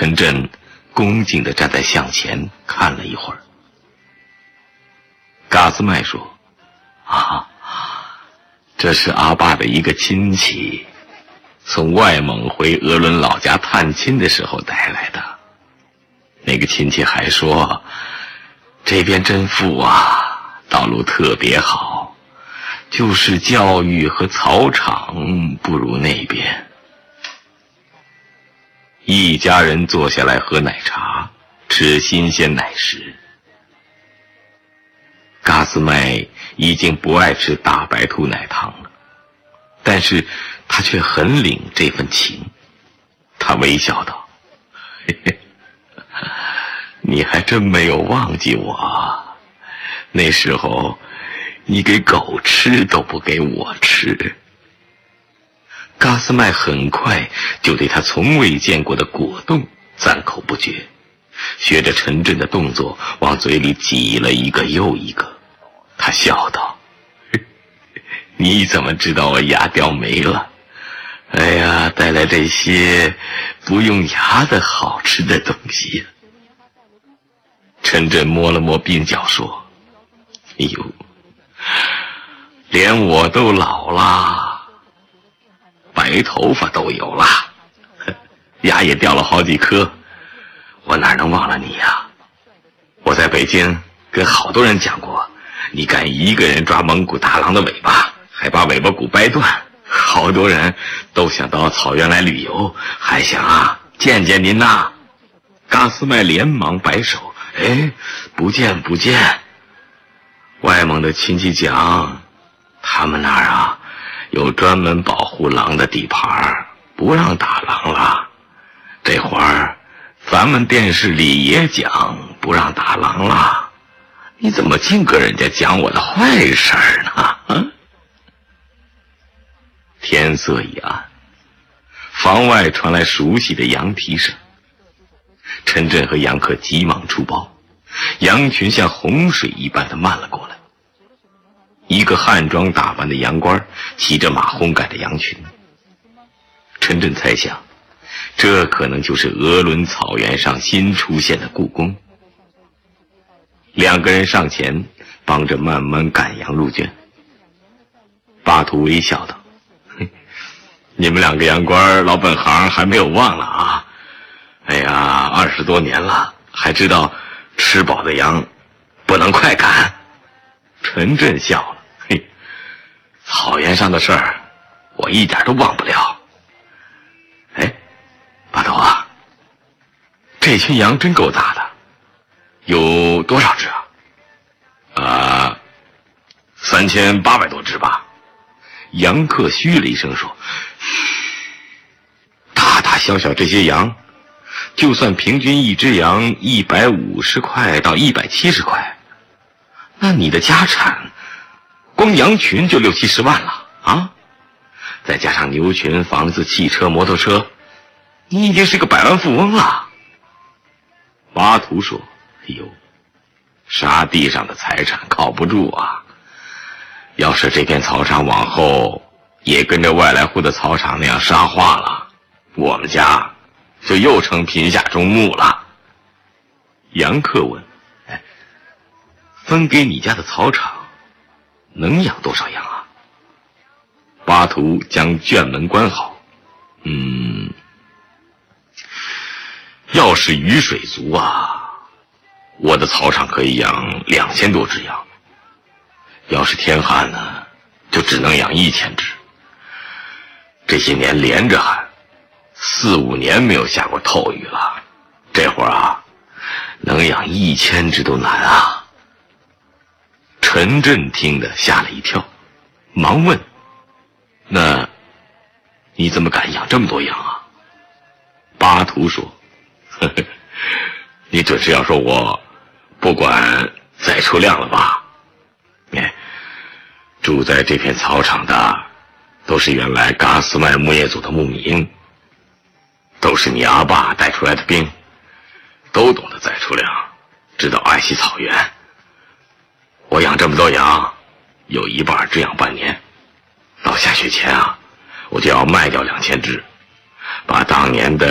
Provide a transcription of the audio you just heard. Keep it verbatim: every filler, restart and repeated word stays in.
陈震恭敬地站在向前看了一会儿。嘎斯麦说：啊，这是阿爸的一个亲戚，从外蒙回鄂伦老家探亲的时候带来的。那个亲戚还说，这边真富啊，道路特别好，就是教育和草场不如那边。一家人坐下来喝奶茶，吃新鲜奶食。嘎斯麦已经不爱吃大白兔奶糖了，但是他却很领这份情。他微笑道：嘿嘿，你还真没有忘记我，那时候你给狗吃都不给我吃。嘎斯麦很快就对他从未见过的果冻赞口不绝，学着陈震的动作往嘴里挤了一个又一个。他笑道：你怎么知道我牙掉没了？哎呀，带来这些不用牙的好吃的东西呀。陈震摸了摸鬓角说：哎呦，连我都老了，白头发都有了，牙也掉了好几颗，我哪能忘了你呀？我在北京跟好多人讲过，你敢一个人抓蒙古大狼的尾巴，还把尾巴骨掰断，好多人都想到草原来旅游，还想啊见见您呐。嘎斯麦连忙摆手：哎，不见不见。外蒙的亲戚讲，他们那儿啊有专门保护狼的地盘，不让打狼了。这会儿咱们电视里也讲不让打狼了，你怎么净跟人家讲我的坏事儿呢？啊！天色已暗，房外传来熟悉的羊蹄声。陈震和杨克急忙出包，羊群像洪水一般的漫了过来。一个汉装打扮的洋官骑着马轰赶着羊群。陈震猜想，这可能就是鄂伦草原上新出现的故宫。两个人上前帮着慢慢赶羊入圈。巴图微笑道：你们两个洋官老本行还没有忘了啊！哎呀，二十多年了，还知道吃饱的羊不能快赶。陈震笑了：嘿，草原上的事儿我一点都忘不了。哎，巴图啊，这群羊真够大的，有多少只啊？啊，三千八百多只吧。杨克嘘了一声说：大大小小这些羊，就算平均一只羊一百五十块到一百七十块，那你的家产光羊群就六七十万了啊！再加上牛群、房子、汽车、摩托车，你已经是个百万富翁了。巴图说：哎呦，沙地上的财产靠不住啊！要是这片草场往后也跟着外来户的草场那样沙化了，我们家就又成贫下中牧了。杨克问：哎，分给你家的草场能养多少羊啊？巴图将圈门关好。嗯，要是雨水足啊，我的草场可以养两千多只羊。要是天旱呢，就只能养一千只。这些年连着旱，四五年没有下过透雨了，这会儿啊，能养一千只都难啊。陈震听得吓了一跳，忙问：那你怎么敢养这么多羊啊？巴图说：呵呵，你准是要说我不管宰畜量了吧？住在这片草场的都是原来噶斯麦牧业组的牧民，都是你阿爸带出来的兵，都懂得宰畜量，知道爱惜草原。我养这么多羊，有一半只养半年，到下雪前啊，我就要卖掉两千只，把当年的